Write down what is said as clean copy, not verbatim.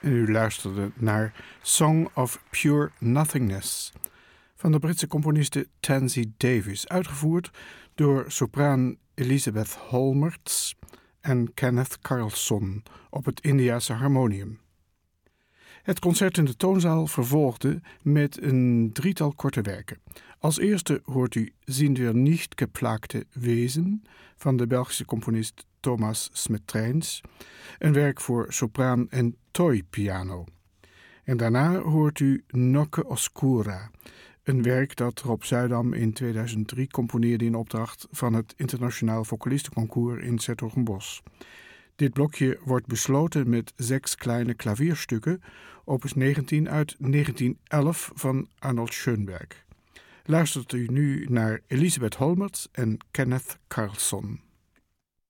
En u luisterde naar Song of Pure Nothingness van de Britse componiste Tansy Davis, uitgevoerd door sopraan Elizabeth Holmertz en Kenneth Carlson op het Indiase harmonium. Het concert in de toonzaal vervolgde met een drietal korte werken. Als eerste hoort u Sind wir nicht geplagte Wesen van de Belgische componist Thomas Smetrains, een werk voor sopraan en toy-piano. En daarna hoort u Noche Oscura, een werk dat Rob Zuidam in 2003 componeerde in opdracht van het Internationaal Vocalistenconcours in 's-Hertogenbosch. Dit blokje wordt besloten met 6 kleine klavierstukken, opus 19 uit 1911 van Arnold Schoenberg. Luistert u nu naar Elizabeth Holmertz en Kenneth Carlson.